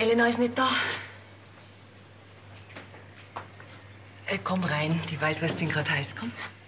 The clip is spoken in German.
Elena ist nicht da. Komm rein, die weiß, was denn gerade heißt. Komm.